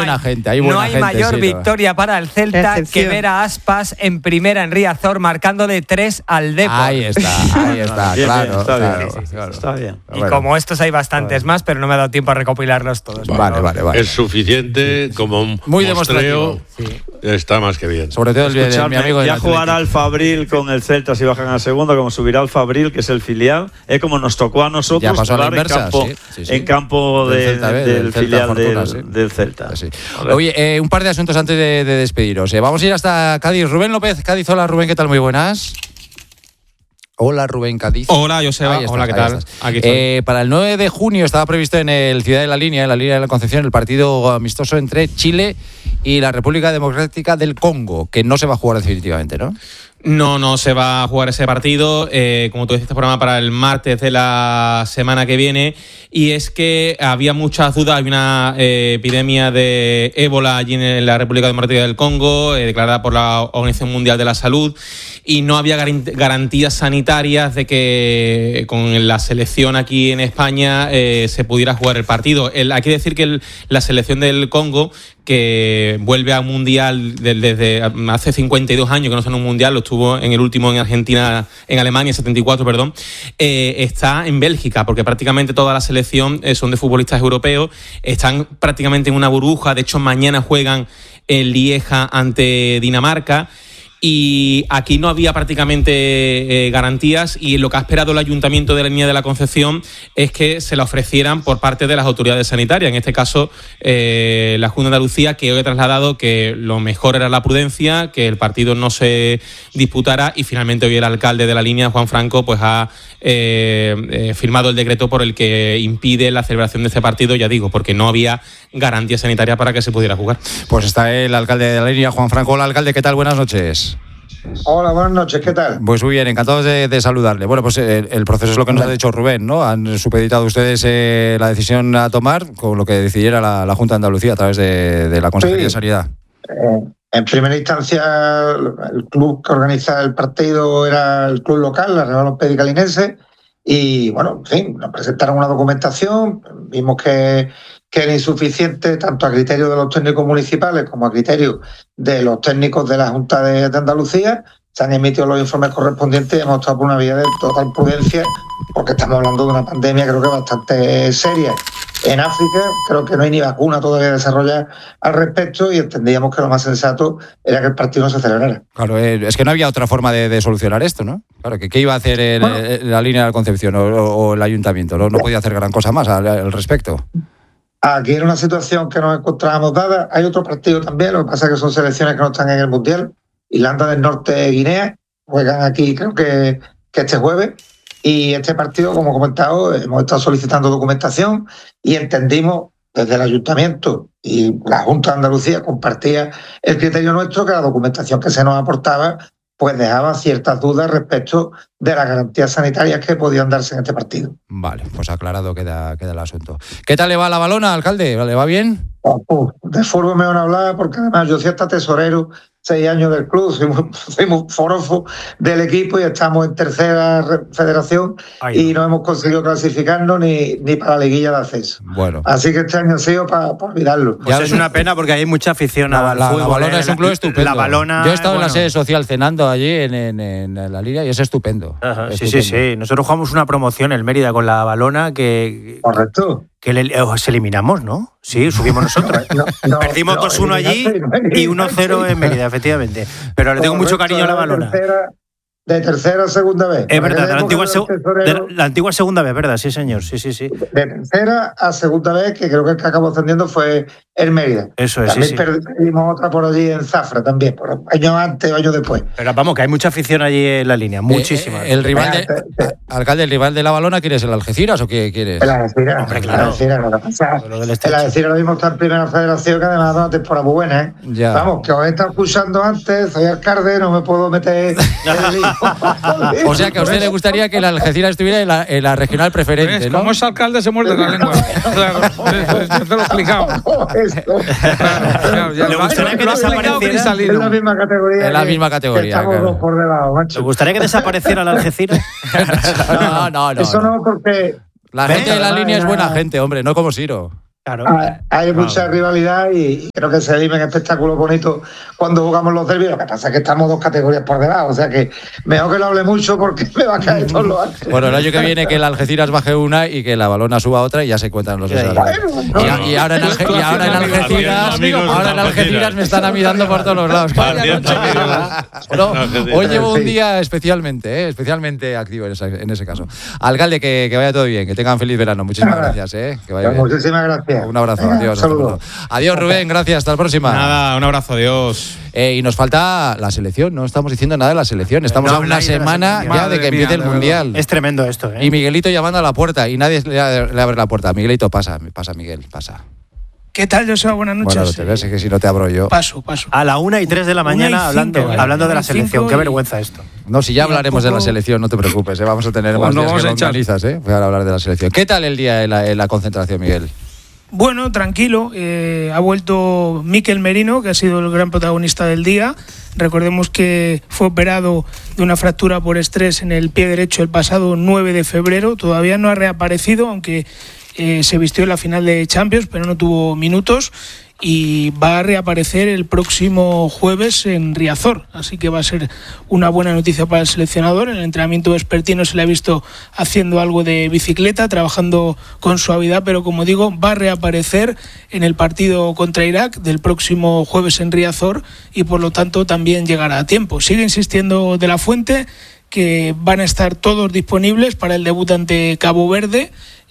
buena gente. No hay mayor victoria para el Celta que ver a Aspas en primera en Riazor marcándole 3 al Depor. Ahí está, claro. Está bien. Y como estos hay bastantes más, pero no me ha dado tiempo a recopilarlos todos. Vale. Es suficiente como muy mostreo. Está más que bien. Sobre todo el mi amigo. Ya jugará el Fabril con el Celta si bajan a segunda, como subirá el Fabril, que es el filial. Es como nos tocó a nosotros jugar en campo del filial del Celta. Sí. Oye, un par de asuntos antes de despediros. Vamos a ir hasta Cádiz. Rubén López, Cádiz. Hola, Rubén, ¿qué tal? Muy buenas. Hola, Rubén Cádiz. Hola, Joseba. Hola, ¿qué tal? Aquí estoy. Para el 9 de junio estaba previsto en el Ciudad de la Línea, en la línea de la Concepción, el partido amistoso entre Chile y la República Democrática del Congo, que no se va a jugar definitivamente, ¿no? No se va a jugar ese partido, como tú decías, este programa para el martes de la semana que viene, y es que había muchas dudas. Hay una epidemia de ébola allí en la República Democrática del Congo, declarada por la Organización Mundial de la Salud, y no había garantías sanitarias de que con la selección aquí en España se pudiera jugar el partido. Hay que decir que la selección del Congo, que vuelve a un mundial desde hace 52 años que no está en un mundial, lo estuvo en el último en Argentina, en Alemania, 74, perdón, está en Bélgica, porque prácticamente toda la selección son de futbolistas europeos, están prácticamente en una burbuja. De hecho, mañana juegan en Lieja ante Dinamarca. Y aquí no había prácticamente garantías, y lo que ha esperado el Ayuntamiento de la Línea de la Concepción es que se la ofrecieran por parte de las autoridades sanitarias. En este caso, la Junta de Andalucía, que hoy ha trasladado que lo mejor era la prudencia, que el partido no se disputara, y finalmente hoy el alcalde de la Línea, Juan Franco, pues ha firmado el decreto por el que impide la celebración de este partido, ya digo, porque no había garantía sanitaria para que se pudiera jugar. Pues está el alcalde de la Línea, Juan Franco. Hola, alcalde, ¿qué tal? Buenas noches. Hola, buenas noches, ¿qué tal? Pues muy bien, encantados de saludarle. Bueno, pues el proceso es lo que nos ha dicho Rubén, ¿no? Han supeditado ustedes la decisión a tomar con lo que decidiera la Junta de Andalucía a través de la Consejería de Sanidad. En primera instancia, el club que organiza el partido era el club local, la Real Ortopédica Linense, y bueno, en fin, nos presentaron una documentación, vimos que era insuficiente tanto a criterio de los técnicos municipales como a criterio de los técnicos de la Junta de Andalucía. Se han emitido los informes correspondientes y hemos estado por una vía de total prudencia, porque estamos hablando de una pandemia creo que bastante seria. En África creo que no hay ni vacuna todavía desarrollada al respecto, y entendíamos que lo más sensato era que el partido no se celebrara. Claro, es que no había otra forma de solucionar esto, ¿no? Claro, ¿qué iba a hacer la Línea de la Concepción o el Ayuntamiento? No podía hacer gran cosa más al respecto. Aquí era una situación que nos encontrábamos dada. Hay otro partido también, lo que pasa es que son selecciones que no están en el Mundial. Irlanda del Norte, Guinea, juegan aquí creo que este jueves. Y este partido, como he comentado, hemos estado solicitando documentación y entendimos desde el Ayuntamiento y la Junta de Andalucía compartía el criterio nuestro, que la documentación que se nos aportaba pues dejaba ciertas dudas respecto de las garantías sanitarias que podían darse en este partido. Vale, pues aclarado queda el asunto. ¿Qué tal le va a la Balona, alcalde? ¿Le va bien? De fútbol me van a hablar, porque además yo soy hasta tesorero 6 años del club, soy muy forofo del equipo, y estamos en tercera federación y no hemos conseguido clasificarnos ni para la liguilla de acceso. Bueno. Así que este año ha sido para olvidarlo. Pues es una pena, porque hay mucha afición al fútbol. La Balona es un club estupendo. La Balona, yo he estado en la sede social cenando allí en la Liga, y es estupendo. Ajá, sí. Nosotros jugamos una promoción en Mérida con la Balona que... Correcto. Que os eliminamos, ¿no? Sí, subimos nosotros. Perdimos 2-1 allí y 1-0 en Mérida, efectivamente. Pero le tengo mucho cariño a la Balona. De tercera a segunda vez. Es verdad, de la antigua segunda vez, ¿verdad? Sí, señor, sí. De tercera a segunda vez, que creo que el que acabó ascendiendo fue el Mérida. Eso es, también perdimos otra por allí en Zafra, también, por años antes o años después. Pero vamos, que hay mucha afición allí en la Línea, muchísima. Alcalde, ¿el rival de la Balona quién es? ¿El Algeciras o qué quieres? El Algeciras. Hombre, claro. El Algeciras, lo que pasa. El Algeciras lo mismo está en primera federación, que además da una temporada muy buena, ¿eh? Ya. Vamos, que os he estado escuchando antes, soy alcalde, no me puedo meter en el lío. O sea que a usted le gustaría que el Algeciras estuviera en la regional preferente, ¿no? Como es alcalde, se muerde la lengua. Claro, yo te lo he explicado. ¿Le gustaría que desapareciera? En la misma categoría. En la misma categoría. Estamos dos por debajo, macho. ¿Le gustaría que desapareciera el Algeciras? No. Eso no, porque... La gente de la Línea es buena gente, hombre, no como Siro. Claro. Hay mucha rivalidad y creo que se viven espectáculos bonitos cuando jugamos los derbis. Lo que pasa es que estamos 2 categorías por debajo, o sea que mejor que lo hable mucho porque me va a caer todos los años. Bueno, el año que viene que el Algeciras baje una y que la Balona suba otra y ya se cuentan los desarrollos. Y ahora en Algeciras me están amidando por todos los lados. Bueno, hoy llevo un día especialmente activo en ese caso. Alcalde, que vaya todo bien, que tengan feliz verano. Muchísimas gracias. Que vaya bien. Muchísimas gracias. Un abrazo, adiós. Saludos. Adiós, Rubén, gracias, hasta la próxima. Nada, un abrazo, adiós. Y nos falta la selección, no estamos diciendo nada de la selección. Estamos a una semana ya de que empiece el Mundial. Es tremendo esto, ¿eh? Y Miguelito llamando a la puerta y nadie le abre la puerta. Miguelito, pasa, Miguel, pasa. ¿Qué tal, Joseba? Buenas noches. Bueno, te ves, es que si no te abro yo. Paso. A la 1:03 de la mañana hablando de la selección. Qué vergüenza esto. No, si ya hablaremos de la selección, no te preocupes, vamos a tener más días que longanizas, Voy a hablar de la selección. ¿Qué tal el día en la concentración, Miguel? Bueno, tranquilo. Ha vuelto Mikel Merino, que ha sido el gran protagonista del día. Recordemos que fue operado de una fractura por estrés en el pie derecho el pasado 9 de febrero. Todavía no ha reaparecido, aunque se vistió en la final de Champions, pero no tuvo minutos. Y va a reaparecer el próximo jueves en Riazor, así que va a ser una buena noticia para el seleccionador. En el entrenamiento vespertino se le ha visto haciendo algo de bicicleta, trabajando con suavidad, pero como digo, va a reaparecer en el partido contra Irak del próximo jueves en Riazor y por lo tanto también llegará a tiempo. Sigue insistiendo De la Fuente que van a estar todos disponibles para el debut ante Cabo Verde.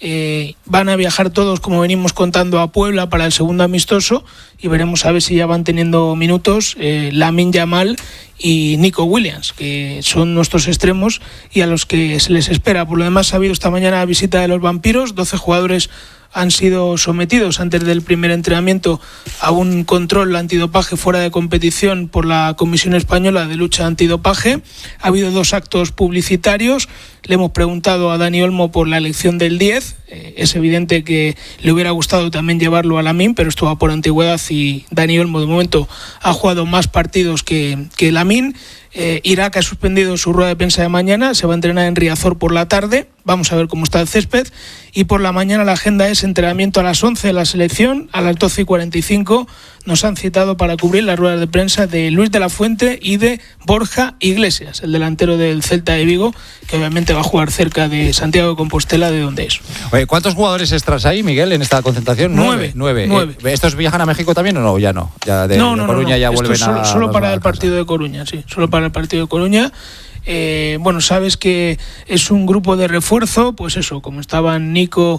Van a viajar todos, como venimos contando, a Puebla para el segundo amistoso y veremos a ver si ya van teniendo minutos Lamine Yamal y Nico Williams, que son nuestros extremos y a los que se les espera. Por lo demás, ha habido esta mañana visita de los vampiros. 12 jugadores han sido sometidos antes del primer entrenamiento a un control antidopaje fuera de competición por la Comisión Española de Lucha Antidopaje. Ha habido 2 actos publicitarios. Le hemos preguntado a Dani Olmo por la elección del 10. Es evidente que le hubiera gustado también llevarlo a Lamine, pero esto va por antigüedad y Dani Olmo de momento ha jugado más partidos que Lamine. Irak ha suspendido su rueda de prensa de mañana, se va a entrenar en Riazor por la tarde, vamos a ver cómo está el césped, y por la mañana la agenda es entrenamiento a las 11 de la selección, a las 12:45 nos han citado para cubrir las ruedas de prensa de Luis de la Fuente y de Borja Iglesias, el delantero del Celta de Vigo, que obviamente va a jugar cerca de Santiago de Compostela, de donde es. Oye, ¿cuántos jugadores extras hay, Miguel, en esta concentración? 9. ¿Estos viajan a México también o no? Ya no. Ya de Coruña ya vuelven solo para el partido de Coruña, sí. Solo para el partido de Coruña. Bueno, sabes que es un grupo de refuerzo, pues eso, como estaban Nico,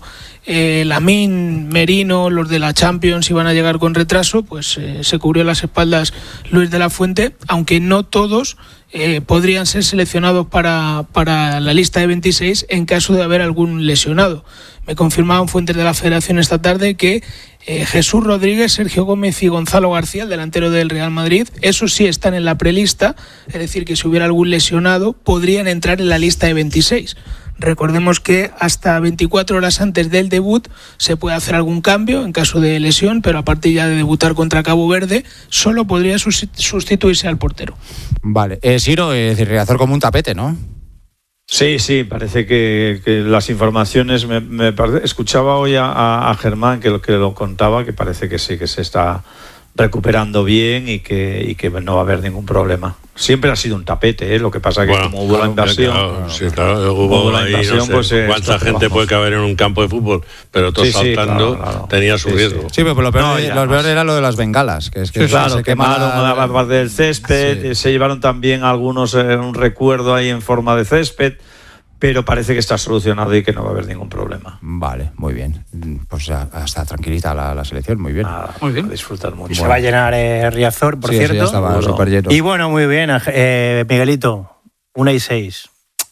Lamine, Merino, los de la Champions iban a llegar con retraso, pues se cubrió las espaldas Luis de la Fuente, aunque no todos podrían ser seleccionados para la lista de 26 en caso de haber algún lesionado. Me confirmaban fuentes de la Federación esta tarde que Jesús Rodríguez, Sergio Gómez y Gonzalo García, el delantero del Real Madrid, esos sí están en la prelista, es decir, que si hubiera algún lesionado podrían entrar en la lista de 26. Recordemos que hasta 24 horas antes del debut se puede hacer algún cambio en caso de lesión, pero a partir ya de debutar contra Cabo Verde solo podría sustituirse al portero. Vale, Siro, Riazor como un tapete, ¿no? Sí, parece que las informaciones, escuchaba hoy a Germán que lo contaba, que parece que sí, que se está recuperando bien y que no va a haber ningún problema. Siempre ha sido un tapete, lo que pasa que como hubo la invasión, hubo la invasión, no sé, pues cuánta gente puede caber en un campo de fútbol, pero todo saltando claro. Tenía su riesgo. Sí, pero lo peor era lo de las bengalas, que es que se quemaron la parte del césped, se llevaron también algunos un recuerdo ahí en forma de césped. Pero parece que está solucionado y que no va a haber ningún problema. Vale, muy bien. Pues ya está tranquilita la selección, muy bien. Muy bien. Disfrutar mucho. Y se va a llenar Riazor, por cierto. Sí, ya estaba súper lleno. Y bueno, muy bien, Miguelito, 1:06.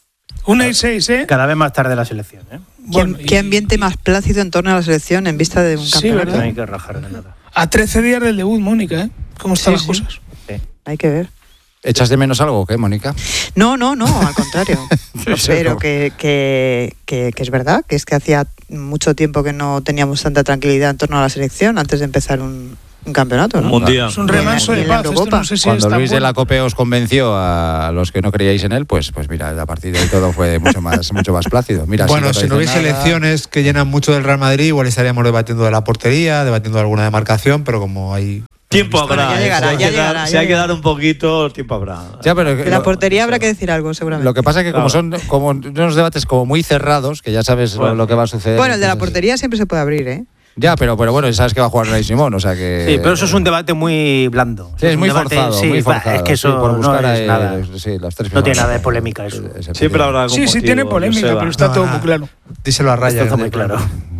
1:06, Cada vez más tarde la selección, Bueno, ¿Qué ambiente más plácido en torno a la selección en vista de un campeonato? Sí, no hay que rajar de nada. A 13 días del debut, Mónica, ¿Cómo están las cosas? Sí. Hay que ver. ¿Echas de menos algo o qué, Mónica? No, al contrario. Pero que es verdad, que es que hacía mucho tiempo que no teníamos tanta tranquilidad en torno a la selección antes de empezar un un campeonato, ¿no? Un mundial. Es un remanso de paz. No sé si cuando Luis de la Cope os convenció a los que no creíais en él, pues mira, a partir de ahí todo fue mucho más plácido. Mira, bueno, si no hubiese elecciones que llenan mucho del Real Madrid, igual estaríamos debatiendo de la portería, debatiendo de alguna demarcación, pero como hay... Tiempo habrá. Ya hay que dar un poquito, tiempo habrá. Ya, pero de la portería habrá que decir algo, seguramente. Lo que pasa es que como son unos debates como muy cerrados, que ya sabes lo que va a suceder. Bueno, el de la portería siempre se puede abrir, ¿eh? Ya, pero bueno, sabes que va a jugar Unai Simón, o sea que... Sí, pero eso es un debate muy blando. Sí, es muy forzado, muy forzado. Es que eso por buscar no es nada. Sí, las tres no tiene nada de polémica eso. Siempre habrá algún Sí, tiene polémica, pero está todo muy claro. Díselo a Raya. Está muy claro.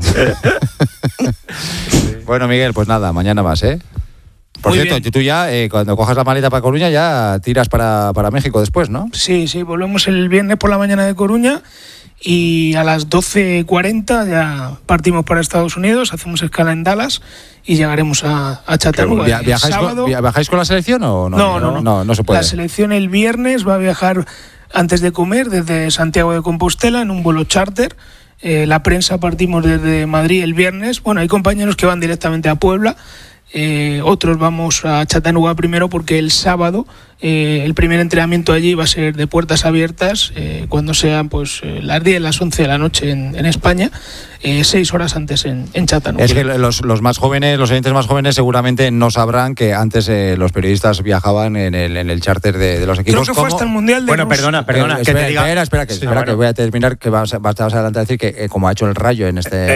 Bueno, Miguel, pues nada, mañana más, ¿eh? Por Muy cierto, bien. tú ya, cuando cojas la maleta para Coruña, ya tiras para México después, ¿no? Sí, volvemos el viernes por la mañana de Coruña y a las 12:40 ya partimos para Estados Unidos, hacemos escala en Dallas y llegaremos a Chattanooga. ¿Viajáis con la selección o no? No se puede. La selección el viernes va a viajar antes de comer desde Santiago de Compostela en un vuelo charter. La prensa partimos desde Madrid el viernes. Bueno, hay compañeros que van directamente a Puebla. Otros vamos a Chattanooga primero porque el sábado el primer entrenamiento allí va a ser de puertas abiertas cuando sean pues las 10, las 11 de la noche en España, 6 horas antes en Chattanooga. Es que los más jóvenes, los oyentes más jóvenes seguramente no sabrán que antes los periodistas viajaban en el charter de los equipos. Creo que fue hasta el Mundial de Rusia. Perdona, que te diga... Espera, que voy a terminar, que vas adelante a decir que como ha hecho el Rayo en este...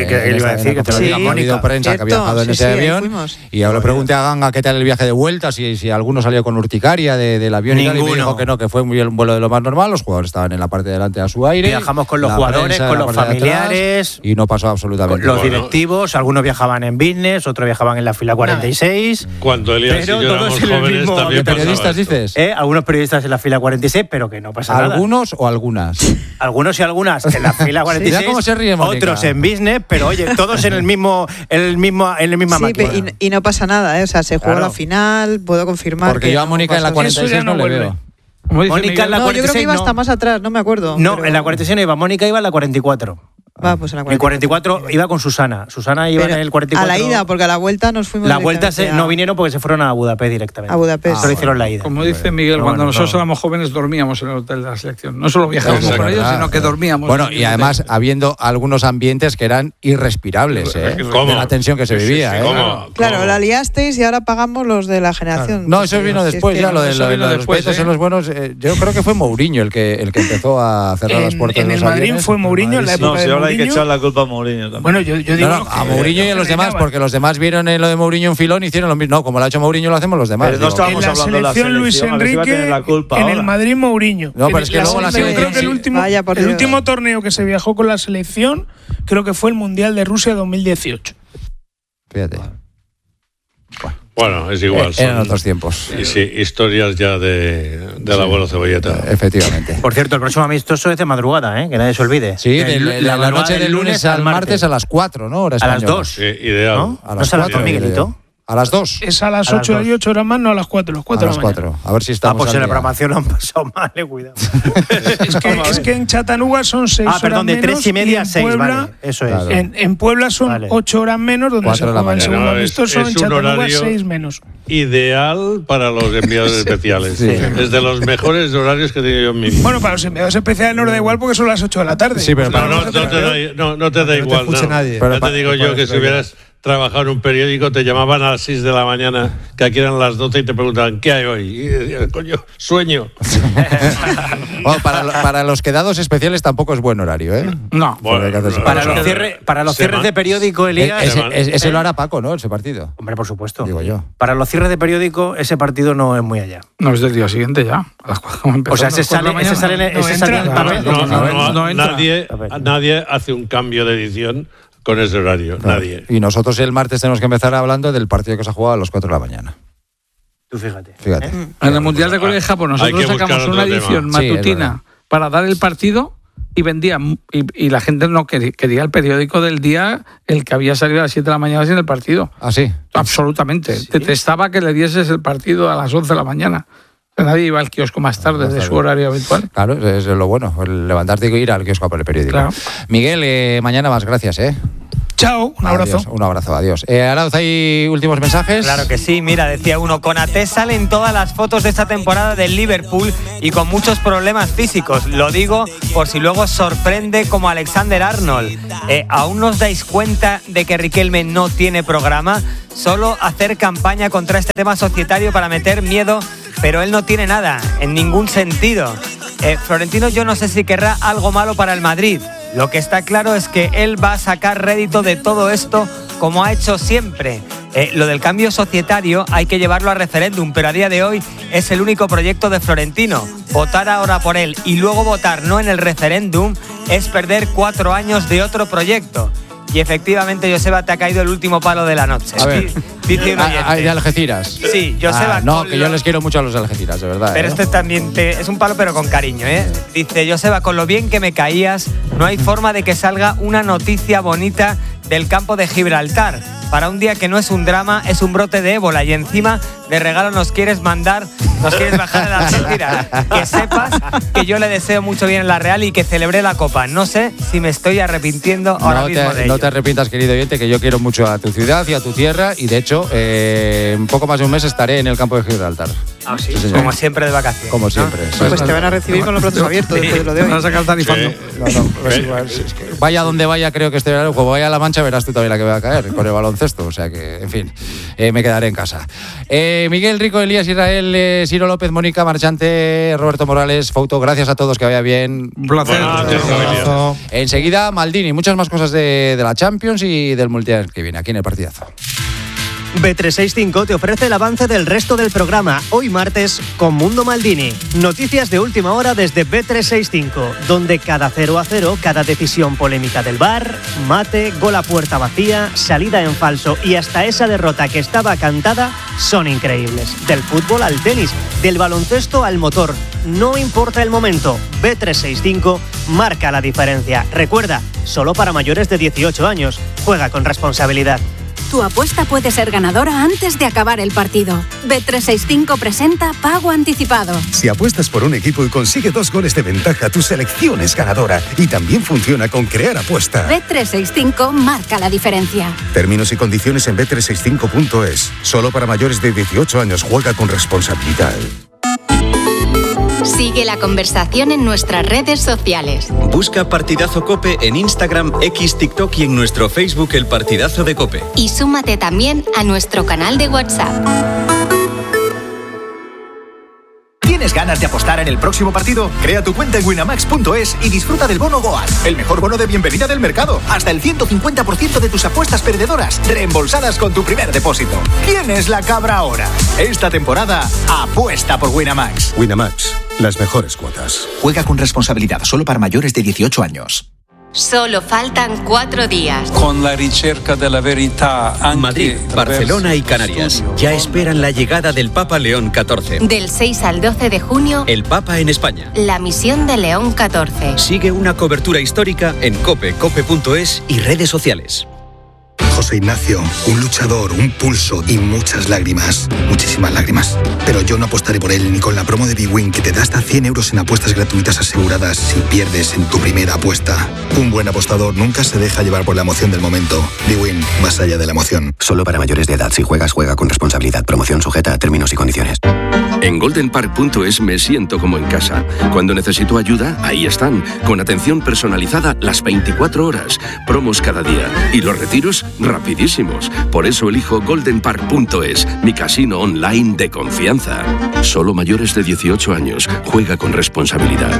ha habido prensa que ha viajado en ese avión y yo le pregunté a Ganga qué tal el viaje de vuelta, si alguno salió con urticaria del avión y tal, y me dijo que no, que fue un vuelo de lo más normal, los jugadores estaban en la parte de delante a su aire. Viajamos con los jugadores, con los familiares y no pasó absolutamente nada. Los directivos, algunos viajaban en business, otros viajaban en la fila 46. Cuando Elías y yo éramos jóvenes también periodistas dices. Algunos periodistas en la fila 46, pero que no pasa nada. ¿Algunos o algunas? Algunos y algunas en la fila 46. Mira cómo se ríe Mónica. Otros en business, pero oye, todos en la misma máquina. Y no pasa nada, o sea, se jugó la final, puedo confirmar. Porque yo a Mónica en la 46 no le veo. Mónica en la 46 yo creo que iba hasta más atrás, no me acuerdo. No, en la 46 no iba, Mónica iba en la 44. Pues en la 44. El 44 iba con Susana. Susana iba en el 44. A la ida, porque a la vuelta nos fuimos. La vuelta no vinieron porque se fueron a Budapest directamente. A Budapest. Solo hicieron la ida. Como dice Miguel, cuando nosotros éramos jóvenes dormíamos en el hotel de la selección. No solo viajábamos con ellos, sino que dormíamos. Bueno, y además habiendo algunos ambientes que eran irrespirables, de la tensión que se vivía. Claro, la liasteis y ahora pagamos los de la generación. No, eso vino después, ya lo de los peitos en los buenos. Yo creo que fue Mourinho el que empezó a cerrar las puertas. En el Madrid fue Mourinho en la época de Mourinho. Ahora hay que echar la culpa a Mourinho también. Bueno, yo digo a Mourinho y a los demás, porque los demás vieron en lo de Mourinho un filón y hicieron lo mismo. No, como lo ha hecho Mourinho lo hacemos los demás. Pero no estábamos en la hablando de la selección Luis Enrique, en el Madrid Mourinho. No, pero es que luego la selección... Creo que el último torneo que se viajó con la selección creo que fue el Mundial de Rusia 2018. Fíjate. Bueno, es igual. Eran otros tiempos. Y sí, historias ya del abuelo Cebolleta. Efectivamente. Por cierto, el próximo amistoso es de madrugada, que nadie se olvide. Sí, la noche del lunes al martes a las 4, ¿no? A las 2. Sí, ideal. ¿No? ¿No es a las 2, Miguelito? A las 2. Es a las 8 y 8 horas más, no a las 4. A las 4. A ver si estamos. Pues en la programación lo han pasado mal, cuidado. es que en Chattanooga son 6 horas perdón, menos. De 3 y media a 6, Puebla, vale. Eso es. Claro. En Puebla son 8 horas menos, donde se juega el segundo amistoso. En Chattanooga 6 menos. Ideal para los enviados especiales. Sí. Es de los mejores horarios que he tenido yo en mi vida. Bueno, para los enviados especiales no da igual porque son las 8 de la tarde. Sí, pero no te da igual. No te digo yo que si hubieras trabajado en un periódico, te llamaban a las 6 de la mañana, que aquí eran las 12 y te preguntaban, ¿qué hay hoy? Y decías, coño, sueño. Bueno, para los quedados especiales tampoco es buen horario, ¿eh? No. Bueno, para los cierres de periódico, Elías... Ese lo hará Paco, ¿no? Ese partido. Hombre, por supuesto. Digo yo. Para los cierres de periódico, ese partido no es muy allá. No, es del día siguiente ya. A las 4, o sea, ese sale en el papel. Nadie hace un cambio de edición con ese horario, claro. Nadie. Y nosotros el martes tenemos que empezar hablando del partido que se ha jugado a las 4 de la mañana. Tú fíjate. En el Mundial de Corea y Japón nosotros sacamos una edición matutina para dar el partido y vendía, y la gente no quería el periódico del día, el que había salido a las 7 de la mañana sin el partido. ¿Ah, sí? Absolutamente. ¿Sí? Detestaba que le dieses el partido a las 11 de la mañana. Nadie iba al kiosco más tarde de su horario habitual. Claro, es lo bueno, levantarte y ir al kiosco a por el periódico. Claro. Miguel, mañana más, gracias, Chao, un abrazo. Un abrazo, adiós. Arauz, ¿hay últimos mensajes? Claro que sí, mira, decía uno, Konaté sale en todas las fotos de esta temporada del Liverpool y con muchos problemas físicos. Lo digo por si luego sorprende como Alexander Arnold. ¿Aún no os dais cuenta de que Riquelme no tiene programa? Solo hacer campaña contra este tema societario para meter miedo, pero él no tiene nada, en ningún sentido. Florentino yo no sé si querrá algo malo para el Madrid. Lo que está claro es que él va a sacar rédito de todo esto como ha hecho siempre. Lo del cambio societario hay que llevarlo a referéndum, pero a día de hoy es el único proyecto de Florentino. Votar ahora por él y luego votar no en el referéndum es perder 4 años de otro proyecto. Y efectivamente, Joseba, te ha caído el último palo de la noche. A ver. Dice un oyente. ¿De Algeciras? Sí, Joseba. No, que yo les quiero mucho a los de Algeciras, de verdad. Pero este también es un palo, pero con cariño, ¿eh? Dice, Joseba, con lo bien que me caías, no hay forma de que salga una noticia bonita del campo de Gibraltar. Para un día que no es un drama, es un brote de ébola. Y encima, de regalo nos quieres bajar a la Algeciras. Que sepas que yo le deseo mucho bien en la Real y que celebré la Copa. No sé si me estoy arrepintiendo ahora mismo de ello. No te arrepientas, querido oyente, que yo quiero mucho a tu ciudad y a tu tierra. Y de hecho, en poco más de un mes estaré en el campo de Gibraltar. Ah, sí, como siempre de vacaciones. Como siempre. ¿no? Pues te van a recibir con los brazos abiertos después de lo de hoy. Van a sacar tarifando. Vaya donde vaya, creo que este verano, como vaya a La Mancha, verás tú también la que va a caer con el baloncesto. O sea que, en fin, me quedaré en casa. Miguel Rico, Elías Israel, Ciro López, Mónica Marchante, Roberto Morales, Fouto, gracias a todos, que vaya bien. Un placer. Enseguida, Maldini, muchas más cosas de la Champions y del Mundial que viene aquí en el partidazo. Bet365 te ofrece el avance del resto del programa, hoy martes, con Mundo Maldini. Noticias de última hora desde Bet365, donde cada 0-0, cada decisión polémica del VAR, mate, gol a puerta vacía, salida en falso y hasta esa derrota que estaba cantada, son increíbles. Del fútbol al tenis, del baloncesto al motor, no importa el momento, Bet365 marca la diferencia. Recuerda, solo para mayores de 18 años, juega con responsabilidad. Tu apuesta puede ser ganadora antes de acabar el partido. Bet365 presenta Pago Anticipado. Si apuestas por un equipo y consigue 2 goles de ventaja, tu selección es ganadora. Y también funciona con Crear Apuesta. Bet365 marca la diferencia. Términos y condiciones en bet365.es. Solo para mayores de 18 años. Juega con responsabilidad. Sigue la conversación en nuestras redes sociales. Busca Partidazo COPE en Instagram, X, TikTok y en nuestro Facebook El Partidazo de COPE. Y súmate también a nuestro canal de WhatsApp. ¿Tienes ganas de apostar en el próximo partido? Crea tu cuenta en winamax.es y disfruta del bono Goal, el mejor bono de bienvenida del mercado. Hasta el 150% de tus apuestas perdedoras reembolsadas con tu primer depósito. ¿Quién es la cabra ahora? Esta temporada, apuesta por Winamax. Winamax, las mejores cuotas. Juega con responsabilidad, solo para mayores de 18 años. Solo faltan 4 días. Con la ricerca de la verità. Madrid, Barcelona y Canarias ya esperan la llegada del Papa León XIV. Del 6 al 12 de junio, el Papa en España. La misión de León XIV. Sigue una cobertura histórica en COPE, cope.es y redes sociales. José Ignacio, un luchador, un pulso y muchas lágrimas. Muchísimas lágrimas. Pero yo no apostaré por él ni con la promo de bwin que te da hasta 100 euros en apuestas gratuitas aseguradas si pierdes en tu primera apuesta. Un buen apostador nunca se deja llevar por la emoción del momento. bwin, más allá de la emoción. Solo para mayores de edad. Si juegas, juega con responsabilidad. Promoción sujeta a términos y condiciones. En goldenpark.es me siento como en casa. Cuando necesito ayuda, ahí están. Con atención personalizada las 24 horas. Promos cada día. Y los retiros rapidísimos. Por eso elijo goldenpark.es, mi casino online de confianza. Solo mayores de 18 años. Juega con responsabilidad.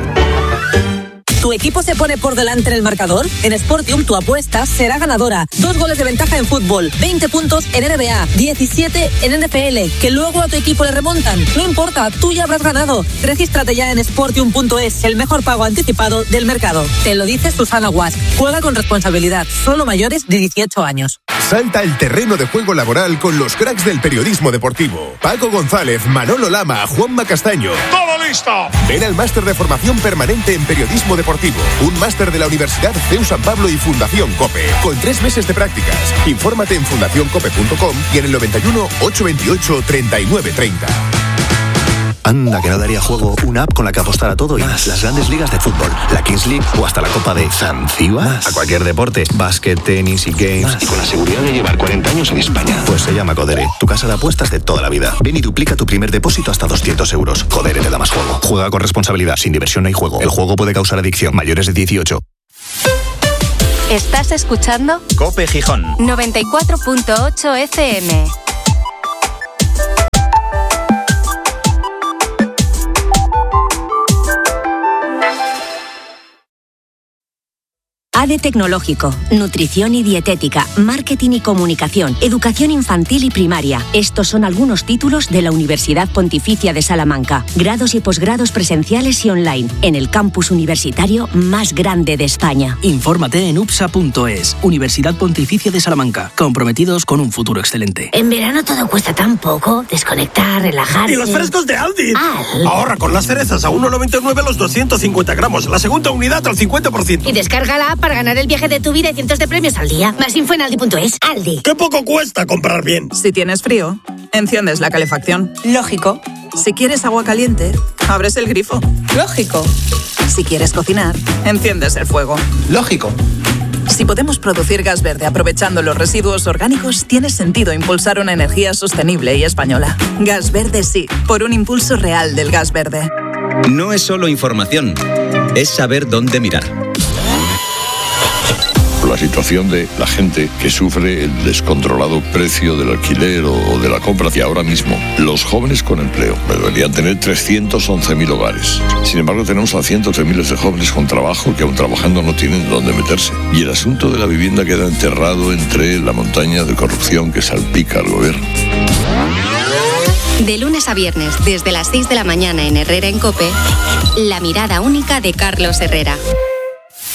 ¿Tu equipo se pone por delante en el marcador? En Sportium tu apuesta será ganadora. 2 goles de ventaja en fútbol, 20 puntos en NBA, 17 en NFL, que luego a tu equipo le remontan. No importa, tú ya habrás ganado. Regístrate ya en Sportium.es, el mejor pago anticipado del mercado. Te lo dice Susana Guas. Juega con responsabilidad, solo mayores de 18 años. Salta al terreno de juego laboral con los cracks del periodismo deportivo. Paco González, Manolo Lama, Juanma Castaño. ¡Todo listo! Ven al máster de formación permanente en periodismo deportivo. Un máster de la Universidad CEU San Pablo y Fundación COPE. Con 3 meses de prácticas. Infórmate en fundacioncope.com y en el 91 828 3930. Anda, que no daría juego una app con la que apostar a todo y más. Las grandes ligas de fútbol, la Kings League o hasta la Copa de Zanzíbar. A cualquier deporte, básquet, tenis y games. Y con la seguridad de llevar 40 años en España. Pues se llama Codere, tu casa de apuestas de toda la vida. Ven y duplica tu primer depósito hasta 200 euros. Codere te da más juego. Juega con responsabilidad. Sin diversión no hay juego. El juego puede causar adicción. Mayores de 18. ¿Estás escuchando? COPE Gijón 94.8 FM. ADE Tecnológico, Nutrición y Dietética, Marketing y Comunicación, Educación Infantil y Primaria. Estos son algunos títulos de la Universidad Pontificia de Salamanca. Grados y posgrados presenciales y online, en el campus universitario más grande de España. Infórmate en upsa.es, Universidad Pontificia de Salamanca, comprometidos con un futuro excelente. En verano todo cuesta tan poco, desconectar, relajarse. ¡Y los frescos de Aldi! Ahorra con las cerezas a 1,99 los 250 gramos, la segunda unidad al 50%. Y descarga la app para ganar el viaje de tu vida y cientos de premios al día. Más info en aldi.es. Aldi. ¡Qué poco cuesta comprar bien! Si tienes frío, enciendes la calefacción. Lógico. Si quieres agua caliente, abres el grifo. Lógico. Si quieres cocinar, enciendes el fuego. Lógico. Si podemos producir gas verde aprovechando los residuos orgánicos, tiene sentido impulsar una energía sostenible y española. Gas verde sí, por un impulso real del gas verde. No es solo información, es saber dónde mirar. La situación de la gente que sufre el descontrolado precio del alquiler o de la compra. Y ahora mismo, los jóvenes con empleo deberían tener 311.000 hogares. Sin embargo, tenemos a cientos de miles de jóvenes con trabajo que aún trabajando no tienen dónde meterse. Y el asunto de la vivienda queda enterrado entre la montaña de corrupción que salpica al gobierno. De lunes a viernes, desde las 6 de la mañana en Herrera en COPE, la mirada única de Carlos Herrera.